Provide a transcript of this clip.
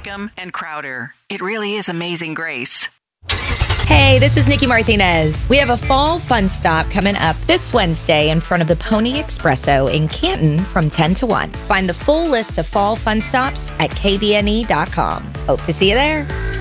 Wickham, and Crowder. It really is Amazing Grace. Hey, this is Nikki Martinez. We have a fall fun stop coming up this Wednesday in front of the Pony Espresso in Canton from 10 to 1. Find the full list of fall fun stops at kbne.com. Hope to see you there.